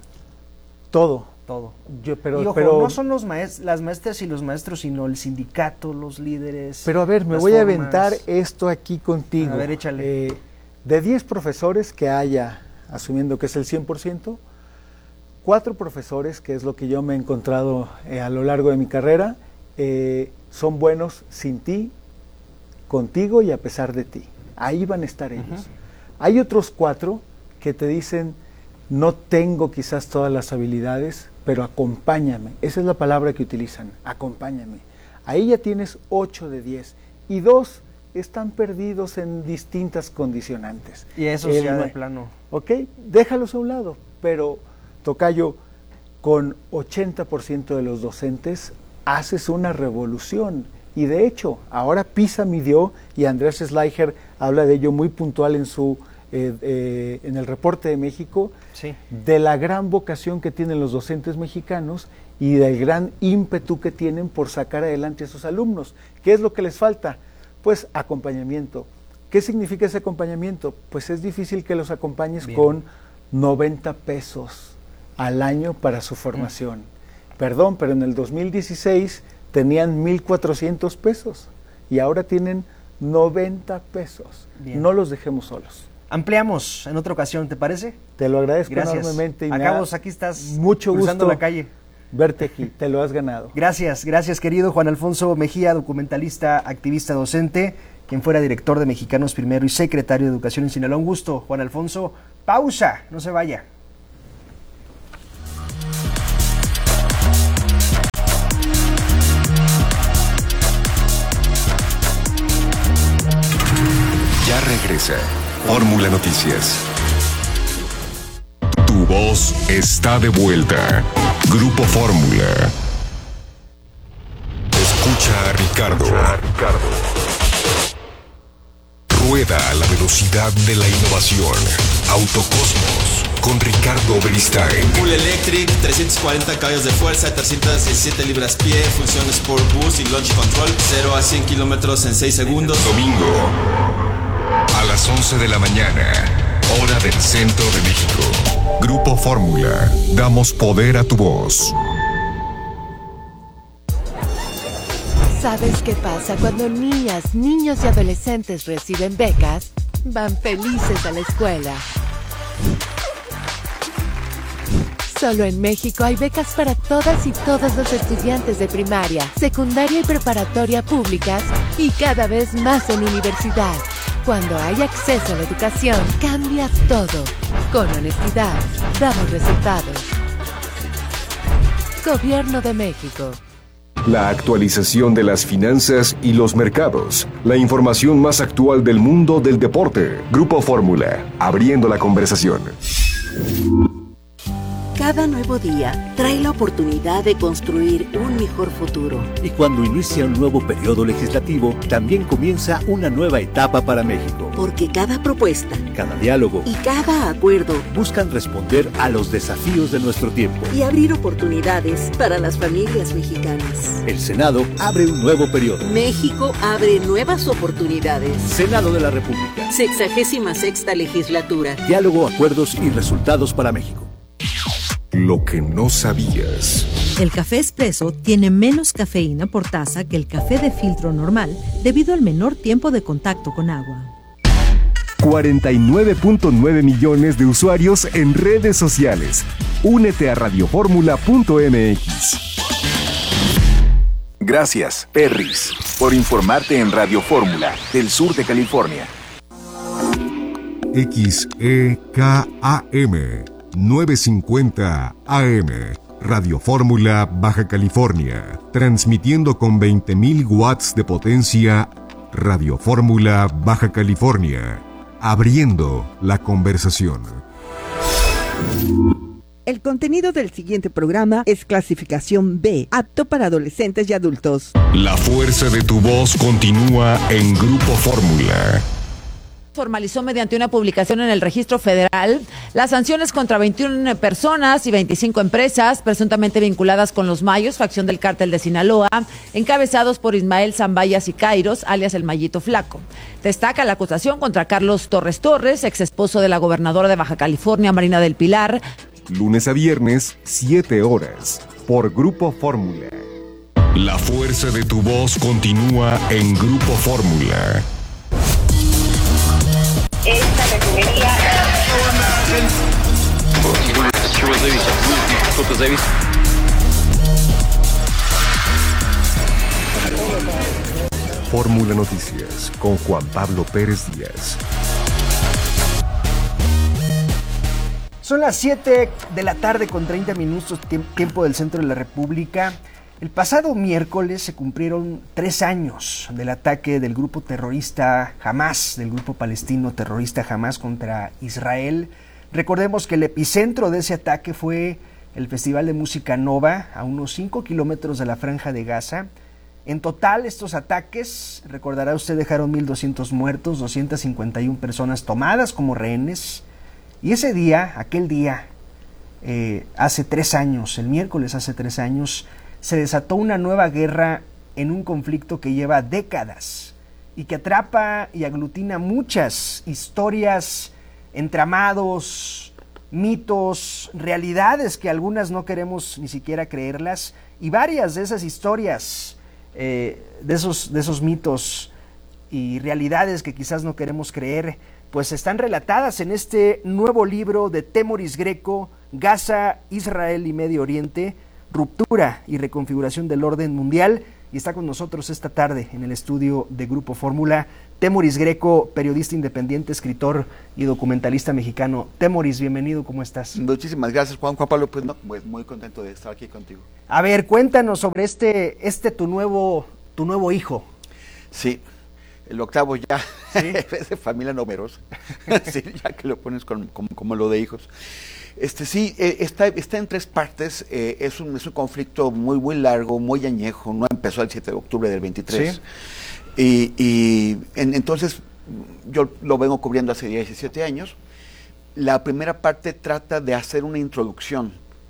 Todo. Todo. Yo, pero, y ojo, pero, no son los maest las maestras y los maestros, sino el sindicato, los líderes. Pero a ver, me voy formas. a aventar esto aquí contigo. A ver, échale. Eh, de diez profesores que haya, asumiendo que es el cien por ciento, cuatro profesores, que es lo que yo me he encontrado eh, a lo largo de mi carrera, eh, son buenos sin ti, contigo y a pesar de ti. Ahí van a estar ellos. Uh-huh. Hay otros cuatro que te dicen, no tengo quizás todas las habilidades, pero acompáñame. Esa es la palabra que utilizan, acompáñame. Ahí ya tienes ocho de diez. Y dos están perdidos en distintas condicionantes. Y eso El, ya de plano. Ok, déjalos a un lado, pero tocayo, con ochenta por ciento de los docentes haces una revolución. Y de hecho, ahora PISA midió, y Andrés Schleicher habla de ello muy puntual en su Eh, eh, en el reporte de México, sí. de la gran vocación que tienen los docentes mexicanos y del gran ímpetu que tienen por sacar adelante a sus alumnos. ¿Qué es lo que les falta? Pues acompañamiento. ¿Qué significa ese acompañamiento? Pues es difícil que los acompañes Bien. con noventa pesos al año para su formación. Mm. Perdón, pero en el dos mil dieciséis tenían mil cuatrocientos pesos y ahora tienen noventa pesos. Bien. No los dejemos solos. Ampliamos en otra ocasión, ¿te parece? Te lo agradezco Gracias. enormemente. Y Acabos, aquí estás mucho cruzando gusto, la calle. verte aquí, te lo has ganado. Gracias, gracias querido Juan Alfonso Mejía, documentalista, activista, docente, quien fuera director de Mexicanos Primero y secretario de Educación en Sinaloa. Un gusto, Juan Alfonso. Pausa, no se vaya. Ya regresa Fórmula Noticias. Tu voz está de vuelta. Grupo Fórmula. Escucha a Ricardo. Rueda a la velocidad de la innovación. Autocosmos con Ricardo Beristain. Full Electric, trescientos cuarenta caballos de fuerza, trescientas diecisiete libras-pie, función Sport Boost y Launch Control, cero a cien kilómetros en seis segundos. Domingo, a las once de la mañana, hora del centro de México. Grupo Fórmula, damos poder a tu voz. ¿Sabes qué pasa cuando niñas, niños y adolescentes reciben becas? Van felices a la escuela. Solo en México hay becas para todas y todos los estudiantes de primaria, secundaria y preparatoria públicas y cada vez más en universidad. Cuando hay acceso a la educación, cambia todo. Con honestidad, damos resultados. Gobierno de México. La actualización de las finanzas y los mercados. La información más actual del mundo del deporte. Grupo Fórmula, abriendo la conversación. Cada nuevo día trae la oportunidad de construir un mejor futuro. Y cuando inicia un nuevo periodo legislativo, también comienza una nueva etapa para México. Porque cada propuesta, cada diálogo y cada acuerdo buscan responder a los desafíos de nuestro tiempo y abrir oportunidades para las familias mexicanas. El Senado abre un nuevo periodo. México abre nuevas oportunidades. Senado de la República. Sexagésima sexta legislatura. Diálogo, acuerdos y resultados para México. Lo que no sabías. El café expreso tiene menos cafeína por taza que el café de filtro normal debido al menor tiempo de contacto con agua. cuarenta y nueve punto nueve millones de usuarios en redes sociales. Únete a radioformula punto m x. Gracias, Perris, por informarte en Radio Fórmula del sur de California. X E K A M novecientos cincuenta A M, Radio Fórmula, Baja California, transmitiendo con veinte mil watts de potencia. Radio Fórmula, Baja California, abriendo la conversación. El contenido del siguiente programa es clasificación B, apto para adolescentes y adultos. La fuerza de tu voz continúa en Grupo Fórmula. Formalizó mediante una publicación en el Registro Federal las sanciones contra veintiuna personas y veinticinco empresas presuntamente vinculadas con los Mayos, facción del cártel de Sinaloa, encabezados por Ismael Zambaya Sicairos, alias el Mayito Flaco. Destaca la acusación contra Carlos Torres Torres, ex esposo de la gobernadora de Baja California, Marina del Pilar. Lunes a viernes, siete horas, por Grupo Fórmula. La fuerza de tu voz continúa en Grupo Fórmula. Esta refinería. Fórmula Noticias con Juan Pablo Pérez Díaz. Son las siete de la tarde con treinta minutos, tiempo del centro de la República. El pasado miércoles se cumplieron tres años del ataque del grupo terrorista Hamás, del grupo palestino terrorista Hamás contra Israel. Recordemos que el epicentro de ese ataque fue el Festival de Música Nova, a unos cinco kilómetros de la Franja de Gaza. En total, estos ataques, recordará usted, dejaron mil doscientos muertos, doscientas cincuenta y una personas tomadas como rehenes. Y ese día, aquel día, eh, hace tres años, el miércoles hace tres años, se desató una nueva guerra en un conflicto que lleva décadas y que atrapa y aglutina muchas historias, entramados, mitos, realidades que algunas no queremos ni siquiera creerlas, y varias de esas historias, eh, de esos, de esos mitos y realidades que quizás no queremos creer, pues están relatadas en este nuevo libro de Temoris Greco, Gaza, Israel y Medio Oriente, ruptura y reconfiguración del orden mundial. Y está con nosotros esta tarde en el estudio de Grupo Fórmula Temoris Greco, periodista independiente, escritor y documentalista mexicano. Temoris, bienvenido, ¿cómo estás? Muchísimas gracias, Juan, Juan Pablo, pues, no, pues muy contento de estar aquí contigo. A ver, cuéntanos sobre este, este tu nuevo, tu nuevo hijo. Sí, el octavo ya, ¿sí? Es de familia numerosa, sí, ya que lo pones con, con, como lo de hijos. Este sí, eh, está, está en tres partes, eh, es, un, es un conflicto muy muy largo, muy añejo, no empezó el siete de octubre del veintitrés, ¿sí? y, y en, entonces yo lo vengo cubriendo hace diecisiete años. La primera parte trata de hacer una introducción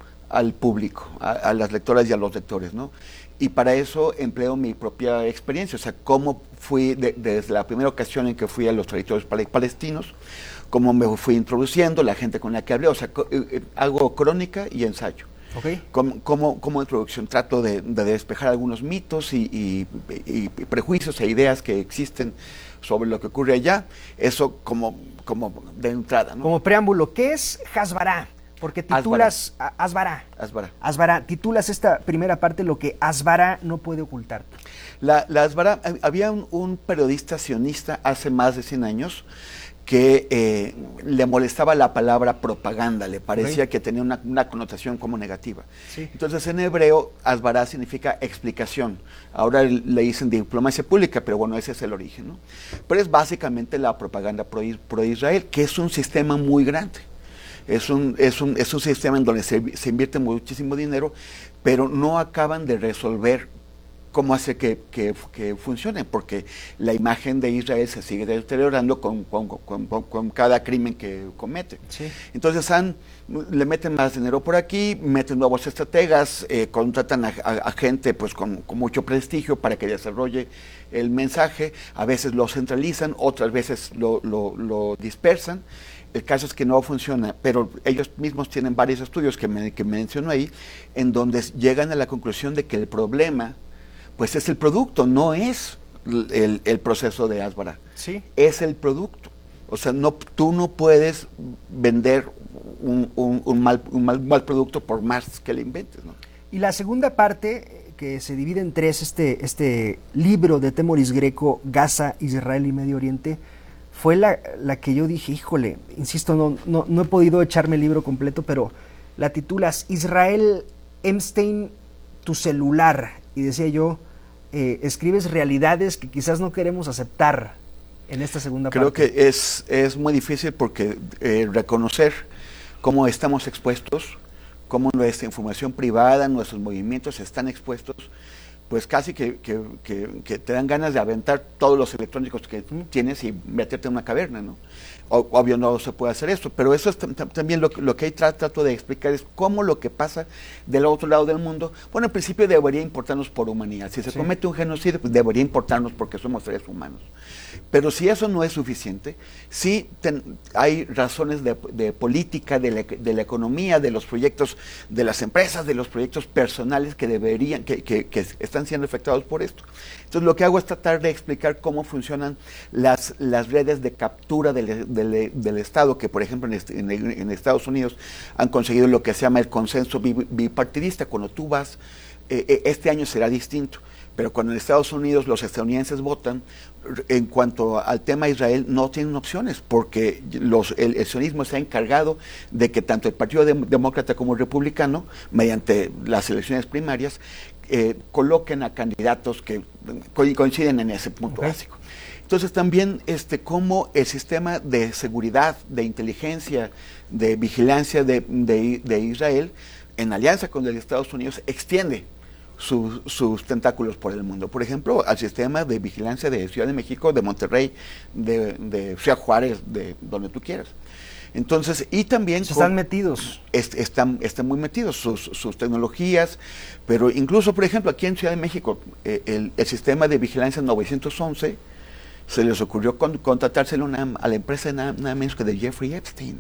al público, a, a las lectoras y a los lectores, ¿no? Y para eso empleo mi propia experiencia, o sea, cómo fui de, desde la primera ocasión en que fui a los territorios palestinos, cómo me fui introduciendo, la gente con la que hablé, o sea, eh, hago crónica y ensayo. Okay. Como, como, como introducción trato de, de despejar algunos mitos y, y, y, y prejuicios e ideas que existen sobre lo que ocurre allá, eso como, como de entrada, ¿no? Como preámbulo, ¿qué es Hasbará? Porque titulas Hasbará. Hasbará. Hasbará. Titulas esta primera parte lo que Hasbará no puede ocultar. La, la Hasbará, había un, un periodista sionista hace más de cien años que eh, le molestaba la palabra propaganda, le parecía okay. que tenía una, una connotación como negativa. Sí. Entonces en hebreo Hasbará significa explicación. Ahora le dicen diplomacia pública, pero bueno, ese es el origen, ¿no? Pero es básicamente la propaganda pro, pro Israel, que es un sistema muy grande. Es un, es un, es un sistema en donde se, se invierte muchísimo dinero, pero no acaban de resolver cómo hacer que, que, que funcione, porque la imagen de Israel se sigue deteriorando con, con, con, con, con cada crimen que comete. Sí. Entonces han, le meten más dinero por aquí, meten nuevos estrategas, eh, contratan a, a, a gente pues con, con mucho prestigio para que desarrolle el mensaje, a veces lo centralizan, otras veces lo, lo, lo dispersan. El caso es que no funciona, pero ellos mismos tienen varios estudios que, me, que menciono ahí, en donde llegan a la conclusión de que el problema, pues es el producto, no es el, el proceso de Hasbará, ¿sí? Es el producto. O sea, no, tú no puedes vender un, un, un, mal, un mal, mal producto por más que le inventes, ¿no? Y la segunda parte, que se divide en tres, este, este libro de Temoris Greco, Gaza, Israel y Medio Oriente, fue la, la que yo dije, híjole, insisto, no, no, no he podido echarme el libro completo, pero la titulas Israel Epstein, tu celular. Y decía yo, eh, escribes realidades que quizás no queremos aceptar en esta segunda Creo parte. Creo que es, es muy difícil porque eh, reconocer cómo estamos expuestos, cómo nuestra información privada, nuestros movimientos están expuestos, pues casi que, que, que, que te dan ganas de aventar todos los electrónicos que tienes y meterte en una caverna, ¿no? O, obvio no se puede hacer esto, pero eso es también lo, lo que ahí trato de explicar, es cómo lo que pasa del otro lado del mundo, bueno, en principio debería importarnos por humanidad. Si se sí. comete un genocidio, pues debería importarnos porque somos seres humanos. Pero si eso no es suficiente, sí ten, hay razones de, de política, de la, de la economía, de los proyectos, de las empresas, de los proyectos personales que deberían, que, que, que están siendo afectados por esto. Entonces lo que hago es tratar de explicar cómo funcionan las, las redes de captura del, del, del Estado, que por ejemplo en, este, en, en Estados Unidos han conseguido lo que se llama el consenso bipartidista. Cuando tú vas, eh, este año será distinto, pero cuando en Estados Unidos los estadounidenses votan, en cuanto al tema Israel, no tienen opciones, porque los, el, el sionismo se ha encargado de que tanto el Partido Demócrata como el Republicano, mediante las elecciones primarias, eh, coloquen a candidatos que coinciden en ese punto okay. básico. Entonces también este cómo el sistema de seguridad, de inteligencia, de vigilancia de, de, de Israel, en alianza con el Estados Unidos, extiende Sus, sus tentáculos por el mundo. Por ejemplo, al sistema de vigilancia de Ciudad de México, de Monterrey, de, de Ciudad Juárez, de donde tú quieras. Entonces, y también... Están con, metidos. Est, están, están muy metidos sus, sus tecnologías, pero incluso, por ejemplo, aquí en Ciudad de México, eh, el, el sistema de vigilancia novecientos once, se les ocurrió con, contratárselo una, a la empresa nada, nada menos que de Jeffrey Epstein.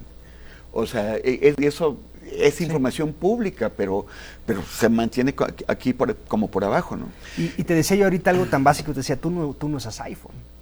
O sea, es, eso... es sí. información pública, pero pero se mantiene aquí por, como por abajo, ¿no? Y, y te decía yo ahorita algo tan básico, te decía, tú no, tú no usas iPhone.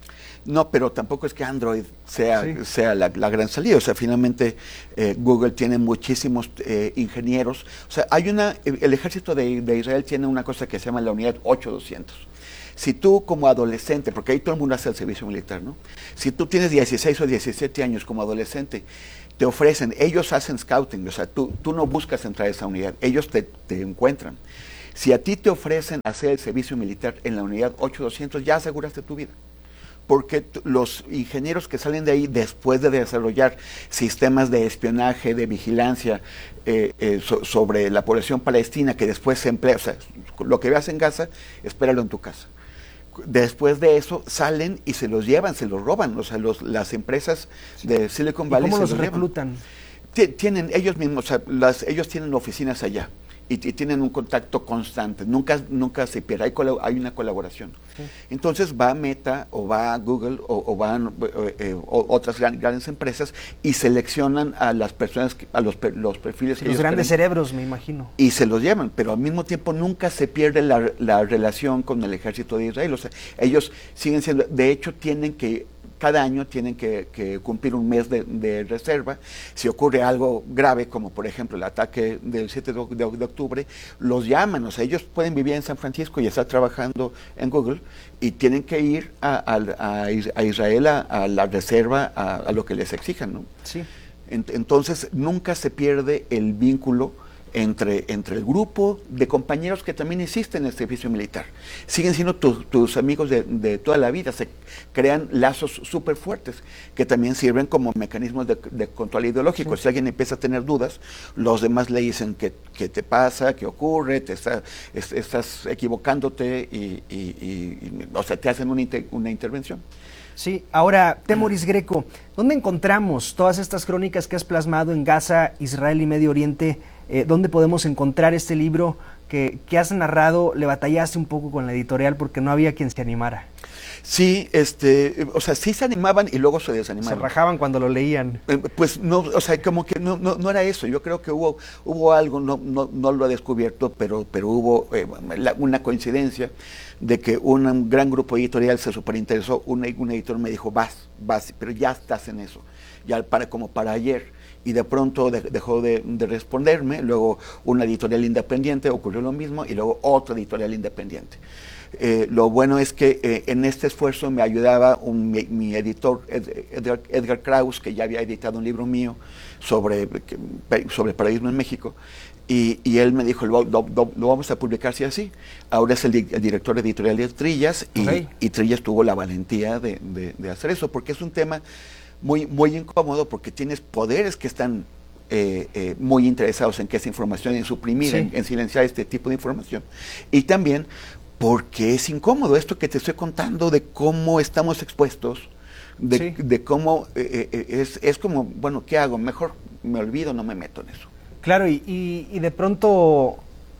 No, pero tampoco es que Android sea, Sí. sea la, la gran salida. O sea, finalmente eh, Google tiene muchísimos eh, ingenieros. O sea, hay una, el ejército de, de Israel tiene una cosa que se llama la unidad ocho doscientos. Si tú como adolescente, porque ahí todo el mundo hace el servicio militar, ¿no? Si tú tienes dieciséis o diecisiete años como adolescente, te ofrecen, ellos hacen scouting, o sea, tú, tú no buscas entrar a esa unidad, ellos te, te encuentran. Si a ti te ofrecen hacer el servicio militar en la unidad ocho doscientos, ya aseguraste tu vida. Porque t- los ingenieros que salen de ahí después de desarrollar sistemas de espionaje, de vigilancia eh, eh, so- sobre la población palestina, que después se emplea, o sea, lo que veas en Gaza, espéralo en tu casa. Después de eso salen y se los llevan, se los roban, o sea, los, las empresas de Silicon ¿Y Valley cómo se los los llevan. reclutan? Ti- Tienen ellos mismos, o sea, las, ellos tienen oficinas allá y, y tienen un contacto constante, nunca, nunca se pierde, hay, colab- hay una colaboración. Sí. Entonces va Meta o va Google o, o van eh, eh, o- otras gran- grandes empresas y seleccionan a las personas, que- a los, per- los perfiles que Los ellos grandes creen cerebros, me imagino. y se los llevan, pero al mismo tiempo nunca se pierde la, la relación con el ejército de Israel. O sea, ellos siguen siendo, de hecho tienen que, cada año tienen que, que cumplir un mes de, de reserva. Si ocurre algo grave, como por ejemplo el ataque del siete de, de- de octubre, los llaman, o sea, ellos pueden vivir en San Francisco y estar trabajando en Google y tienen que ir a, a- a Is- a Israel a, a la reserva, a, a lo que les exijan, ¿no? Sí. Ent- Entonces, nunca se pierde el vínculo entre, entre el grupo de compañeros que también existen en el servicio militar. Siguen siendo tus, tus amigos de, de toda la vida, se crean lazos súper fuertes que también sirven como mecanismos de, de control ideológico. Si alguien empieza a tener dudas, los demás le dicen qué, qué te pasa, qué ocurre, te está, es- estás equivocándote y, y- y- y, o sea, te hacen una, inter- una intervención. Sí, ahora, Temoris Greco, ¿dónde encontramos todas estas crónicas que has plasmado en Gaza, Israel y Medio Oriente? Eh, ¿Dónde podemos encontrar este libro que, que has narrado? Le batallaste un poco con la editorial porque no había quien se animara. Sí, este, o sea, sí se animaban y luego se desanimaban. Se rajaban cuando lo leían. Eh, Pues no, o sea, como que no, no, no era eso. Yo creo que hubo, hubo algo, no, no, no lo he descubierto, pero, pero hubo eh, la- una coincidencia de que un gran grupo editorial se superinteresó. Un, un editor me dijo, vas, vas, pero ya estás en eso, ya para, como para ayer. Y de pronto de- dejó de, de responderme. Luego una editorial independiente ocurrió lo mismo y luego otra editorial independiente. Eh, lo bueno es que eh, en este esfuerzo me ayudaba un, mi, mi editor, Ed- Edgar, Edgar Kraus, que ya había editado un libro mío sobre, que- sobre periodismo en México, y, y él me dijo, lo, lo- lo- lo vamos a publicar si así. Ahora es el, di- el director editorial de Trillas, y, Ok. y Trillas tuvo la valentía de, de- de hacer eso, porque es un tema muy, muy incómodo, porque tienes poderes que están eh, eh, muy interesados en que esa información, en suprimir, Sí. en, en silenciar este tipo de información. Y también porque es incómodo esto que te estoy contando de cómo estamos expuestos, de, Sí. de cómo eh, eh, es, es como, bueno, ¿qué hago? Mejor me olvido, no me meto en eso. Claro, y, y, y de pronto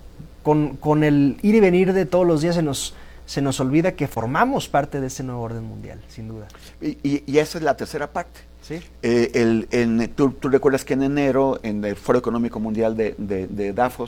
con, con el ir y venir de todos los días se nos, se nos olvida que formamos parte de ese nuevo orden mundial, sin duda. Y, y- y esa es la tercera parte. Sí. Eh, el, en, tú, tú recuerdas que en enero, en el Foro Económico Mundial de, de- de Davos,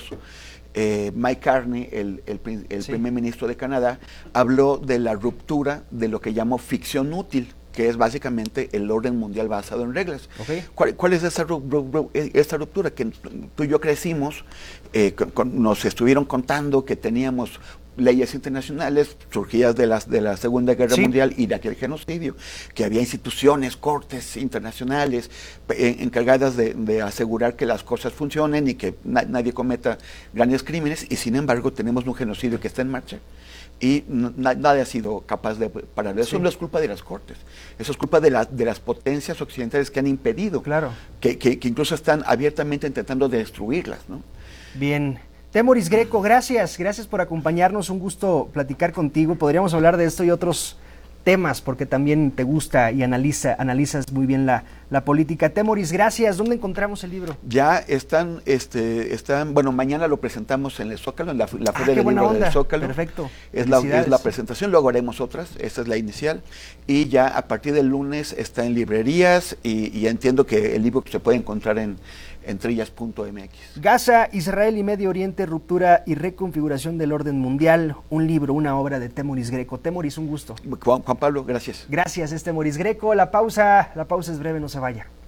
eh, Mike Carney, el, el prin- el Sí. primer ministro de Canadá, habló de la ruptura de lo que llamó ficción útil, que es básicamente el orden mundial basado en reglas. Ok. ¿Cuál, cuál es esa, ru- ru- ru- esa ruptura? Que tú y yo crecimos, eh, con- con- nos estuvieron contando que teníamos leyes internacionales surgidas de, las, de la Segunda Guerra Sí. Mundial y de aquel genocidio, que había instituciones, cortes internacionales eh, encargadas de, de asegurar que las cosas funcionen y que na- nadie cometa grandes crímenes, y sin embargo tenemos un genocidio que está en marcha y no- na- nadie ha sido capaz de pararlo. Eso Sí. no es culpa de las cortes, eso es culpa de, la- de las potencias occidentales que han impedido, Claro. que, que- que incluso están abiertamente intentando destruirlas, ¿no? Bien. Temoris Greco, gracias, gracias por acompañarnos, un gusto platicar contigo. Podríamos hablar de esto y otros temas, porque también te gusta y analiza, analizas muy bien la, la política. Temoris, gracias. ¿Dónde encontramos el libro? Ya están, este, están, bueno, mañana lo presentamos en el Zócalo, en la, la Ah, Feria qué del buena Libro onda. del Zócalo. Perfecto. Es la, es Felicidades. la presentación, luego haremos otras, esta es la inicial, y ya a partir del lunes está en librerías, y, y ya entiendo que el libro se puede encontrar en, en trillas punto m x. Gaza, Israel y Medio Oriente, ruptura y reconfiguración del orden mundial, un libro, una obra de Temoris Greco. Temoris, un gusto. Juan, Juan Pablo, gracias. Gracias, es Temoris Greco. La pausa, la pausa es breve, no se vaya.